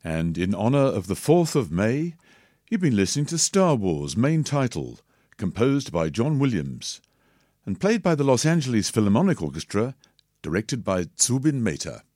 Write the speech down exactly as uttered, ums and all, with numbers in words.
And in honour of the fourth of May, you've been listening to Star Wars Main Title, composed by John Williams, and played by the Los Angeles Philharmonic Orchestra, directed by Zubin Mehta.